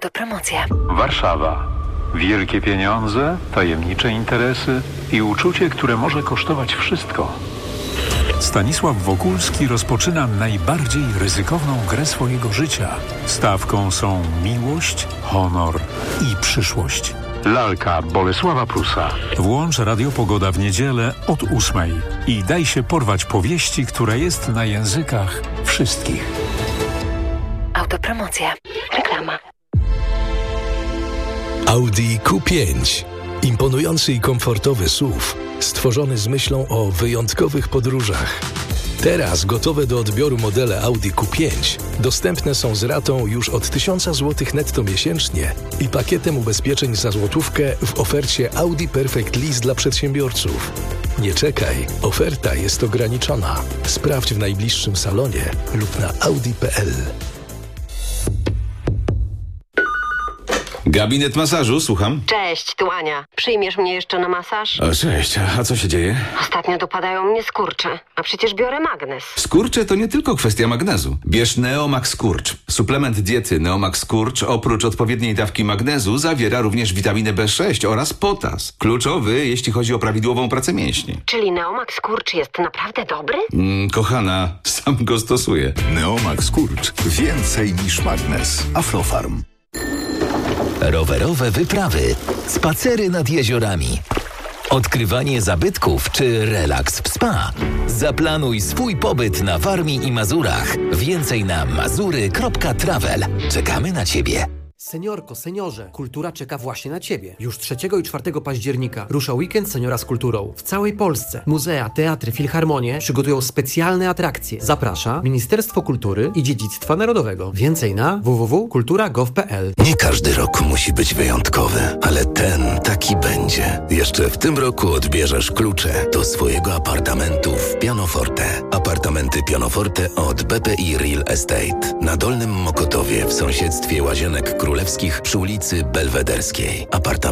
Autopromocja. Warszawa. Wielkie pieniądze, tajemnicze interesy i uczucie, które może kosztować wszystko. Stanisław Wokulski rozpoczyna najbardziej ryzykowną grę swojego życia. Stawką są miłość, honor i przyszłość. Lalka Bolesława Prusa. Włącz Radio Pogoda w niedzielę od 8:00 i daj się porwać powieści, która jest na językach wszystkich. Autopromocja. Reklama. Audi Q5. Imponujący i komfortowy SUV, stworzony z myślą o wyjątkowych podróżach. Teraz gotowe do odbioru modele Audi Q5 dostępne są z ratą już od 1000 zł netto miesięcznie i pakietem ubezpieczeń za złotówkę w ofercie Audi Perfect Lease dla przedsiębiorców. Nie czekaj, oferta jest ograniczona. Sprawdź w najbliższym salonie lub na audi.pl. Gabinet masażu, słucham. Cześć, tu Ania. Przyjmiesz mnie jeszcze na masaż? O, cześć, a co się dzieje? Ostatnio dopadają mnie skurcze, a przecież biorę magnez. Skurcze to nie tylko kwestia magnezu. Bierz Neomax Skurcz. Suplement diety Neomax Skurcz oprócz odpowiedniej dawki magnezu zawiera również witaminę B6 oraz potas. Kluczowy, jeśli chodzi o prawidłową pracę mięśni. Czyli Neomax Skurcz jest naprawdę dobry? Kochana, sam go stosuję. Neomax Skurcz. Więcej niż magnez. Aflofarm. Rowerowe wyprawy, spacery nad jeziorami, odkrywanie zabytków czy relaks w spa. Zaplanuj swój pobyt na Warmii i Mazurach. Więcej na mazury.travel. Czekamy na Ciebie. Seniorko, seniorze, kultura czeka właśnie na Ciebie. Już 3 i 4 października rusza weekend Seniora z kulturą. W całej Polsce muzea, teatry, filharmonie przygotują specjalne atrakcje. Zaprasza Ministerstwo Kultury i Dziedzictwa Narodowego. Więcej na www.kultura.gov.pl. Nie każdy rok musi być wyjątkowy, ale ten taki będzie. Jeszcze w tym roku odbierzesz klucze do swojego apartamentu w Pianoforte. Apartamenty Pianoforte od BPI Real Estate. Na Dolnym Mokotowie w sąsiedztwie Łazienek Królewskich przy ulicy Belwederskiej.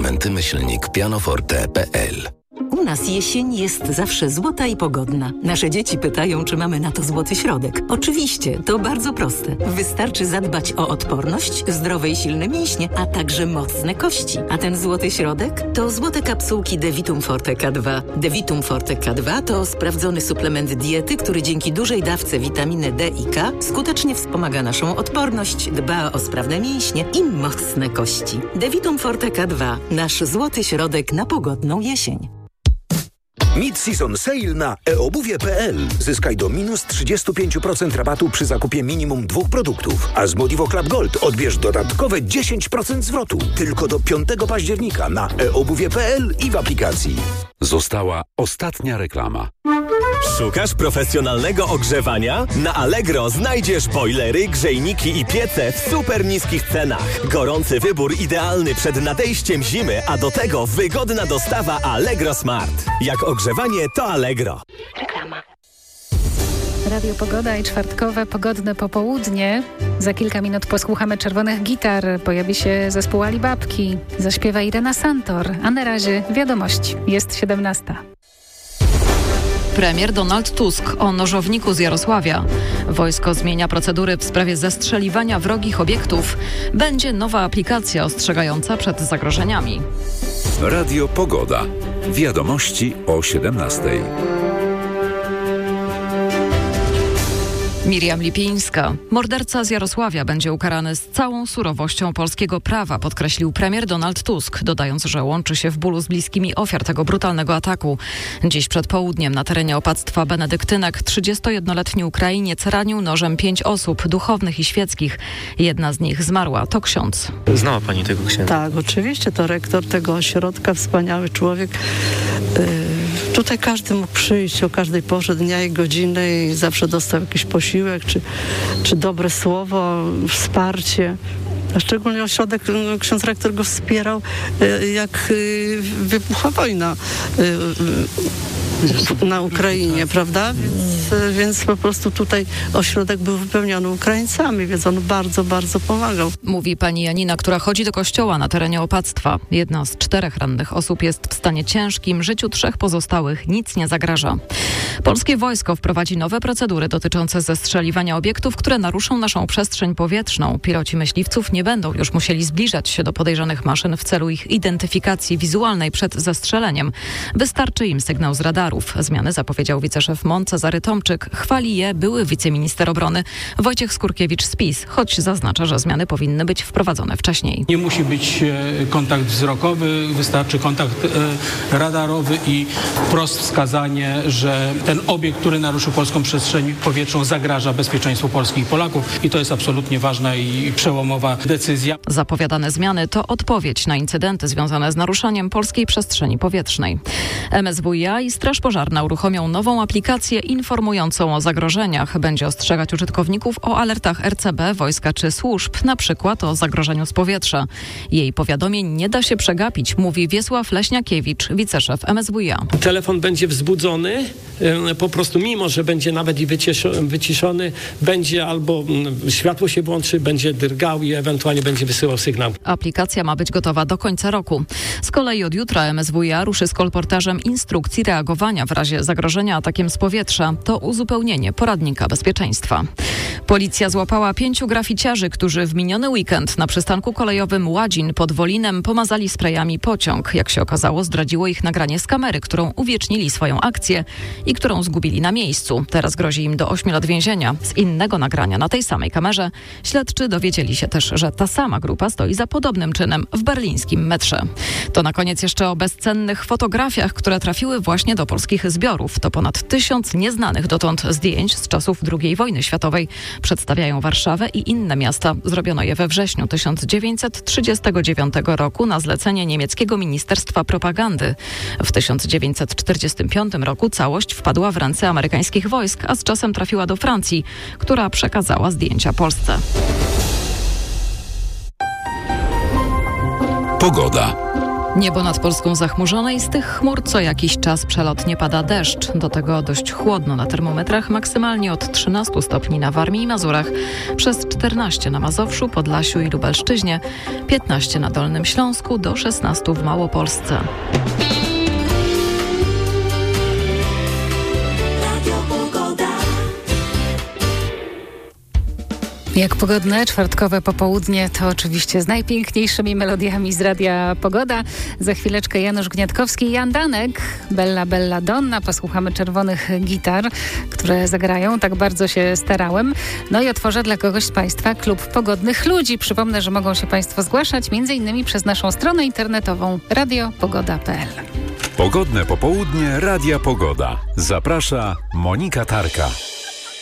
Apartamenty-pianoforte.pl. U nas jesień jest zawsze złota i pogodna. Nasze dzieci pytają, czy mamy na to złoty środek. Oczywiście, to bardzo proste. Wystarczy zadbać o odporność, zdrowe i silne mięśnie, a także mocne kości. A ten złoty środek to złote kapsułki Devitum Forte K2. Devitum Forte K2 to sprawdzony suplement diety, który dzięki dużej dawce witaminy D i K skutecznie wspomaga naszą odporność, dba o sprawne mięśnie i mocne kości. Devitum Forte K2. Nasz złoty środek na pogodną jesień. Mid-season sale na eobuwie.pl. Zyskaj do minus 35% rabatu przy zakupie minimum 2 produktów. A z Modivo Club Gold odbierz dodatkowe 10% zwrotu. Tylko do 5 października na eobuwie.pl i w aplikacji. Została ostatnia reklama. Szukasz profesjonalnego ogrzewania? Na Allegro znajdziesz bojlery, grzejniki i piece w super niskich cenach. Gorący wybór idealny przed nadejściem zimy, a do tego wygodna dostawa Allegro Smart. Jak ogrzewanie, to Allegro. Reklama. Radio Pogoda i czwartkowe pogodne popołudnie. Za kilka minut posłuchamy czerwonych gitar. Pojawi się zespół Alibabki. Zaśpiewa Irena Santor. A na razie wiadomość. Jest 17. Premier Donald Tusk o nożowniku z Jarosławia. Wojsko zmienia procedury w sprawie zestrzeliwania wrogich obiektów. Będzie nowa aplikacja ostrzegająca przed zagrożeniami. Radio Pogoda. Wiadomości o 17:00. Miriam Lipińska. Morderca z Jarosławia będzie ukarany z całą surowością polskiego prawa, podkreślił premier Donald Tusk, dodając, że łączy się w bólu z bliskimi ofiar tego brutalnego ataku. Dziś przed południem na terenie opactwa benedyktynek 31-letni Ukrainiec ranił nożem 5 osób, duchownych i świeckich. Jedna z nich zmarła. To ksiądz. Znała pani tego księdza? Tak, oczywiście. To rektor tego ośrodka, wspaniały człowiek. Tutaj każdy mógł przyjść o każdej porze dnia i godziny i zawsze dostał jakiś posiłek, czy dobre słowo, wsparcie. A szczególnie ośrodek, ksiądz rektor go wspierał, jak wybuchła wojna na Ukrainie, prawda? Więc po prostu tutaj ośrodek był wypełniony Ukraińcami, więc on bardzo, bardzo pomagał. Mówi pani Janina, która chodzi do kościoła na terenie opactwa. 1 z 4 rannych osób jest w stanie ciężkim. Życiu 3 pozostałych nic nie zagraża. Polskie wojsko wprowadzi nowe procedury dotyczące zestrzeliwania obiektów, które naruszą naszą przestrzeń powietrzną. Piloci myśliwców nie będą już musieli zbliżać się do podejrzanych maszyn w celu ich identyfikacji wizualnej przed zestrzeleniem. Wystarczy im sygnał z radarów. Zmiany zapowiedział wiceszef MON Cezary Tomczyk. Chwali je były wiceminister obrony Wojciech Skurkiewicz z PiS, choć zaznacza, że zmiany powinny być wprowadzone wcześniej. Nie musi być kontakt wzrokowy, wystarczy kontakt radarowy i wprost wskazanie, że ten obiekt, który naruszył polską przestrzeń powietrzną, zagraża bezpieczeństwu Polski i Polaków i to jest absolutnie ważna i przełomowa decyzja. Zapowiadane zmiany to odpowiedź na incydenty związane z naruszaniem polskiej przestrzeni powietrznej. MSWiA i Straż Pożarna uruchomią nową aplikację informującą o zagrożeniach. Będzie ostrzegać użytkowników o alertach RCB, wojska czy służb, na przykład o zagrożeniu z powietrza. Jej powiadomień nie da się przegapić, mówi Wiesław Leśniakiewicz, wiceszef MSWiA. Telefon będzie wzbudzony, po prostu mimo, że będzie nawet i wyciszony, będzie albo światło się włączy, będzie drgał i ewentualnie będzie wysyłał sygnał. Aplikacja ma być gotowa do końca roku. Z kolei od jutra MSWiA ruszy z kolportażem instrukcji reagowania w razie zagrożenia atakiem z powietrza. To uzupełnienie poradnika bezpieczeństwa. Policja złapała 5 graficiarzy, którzy w miniony weekend na przystanku kolejowym Ładzin pod Wolinem pomazali sprayami pociąg. Jak się okazało, zdradziło ich nagranie z kamery, którą uwiecznili swoją akcję i którą zgubili na miejscu. Teraz grozi im do 8 lat więzienia. Z innego nagrania na tej samej kamerze śledczy dowiedzieli się też, że ta sama grupa stoi za podobnym czynem w berlińskim metrze. To na koniec jeszcze o bezcennych fotografiach, które trafiły właśnie do polskich zbiorów. To ponad 1000 nieznanych dotąd zdjęć z czasów II wojny światowej. Przedstawiają Warszawę i inne miasta. Zrobiono je we wrześniu 1939 roku na zlecenie niemieckiego Ministerstwa Propagandy. W 1945 roku całość wpadła w ręce amerykańskich wojsk, a z czasem trafiła do Francji, która przekazała zdjęcia Polsce. Pogoda. Niebo nad Polską zachmurzone i z tych chmur co jakiś czas przelotnie pada deszcz. Do tego dość chłodno na termometrach, maksymalnie od 13 stopni na Warmii i Mazurach, przez 14 na Mazowszu, Podlasiu i Lubelszczyźnie, 15 na Dolnym Śląsku, do 16 w Małopolsce. Jak pogodne, czwartkowe popołudnie to oczywiście z najpiękniejszymi melodiami z Radia Pogoda. Za chwileczkę Janusz Gniatkowski i Jan Danek. Bella Bella Donna. Posłuchamy czerwonych gitar, które zagrają. Tak bardzo się starałem. No i otworzę dla kogoś z Państwa klub pogodnych ludzi. Przypomnę, że mogą się Państwo zgłaszać m.in. przez naszą stronę internetową radiopogoda.pl. Pogodne popołudnie Radia Pogoda. Zaprasza Monika Tarka.